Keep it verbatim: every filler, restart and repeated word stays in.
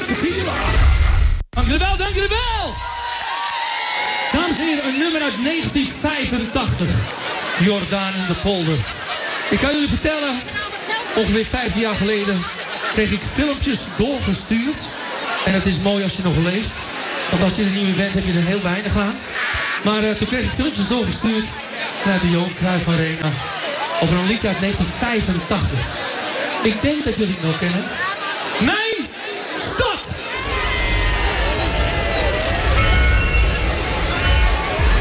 Dank jullie wel, dank jullie wel! Dames en heren, een nummer uit negentien vijfentachtig. Jordaan in de polder. Ik kan jullie vertellen, ongeveer vijftien jaar geleden kreeg ik filmpjes doorgestuurd. En het is mooi als je nog leeft. Want als je een nieuwe bent heb je er heel weinig aan. Maar uh, toen kreeg ik filmpjes doorgestuurd vanuit de Johan Cruijff Arena. Over een liedje uit negentien vijfentachtig. Ik denk dat jullie het nog kennen.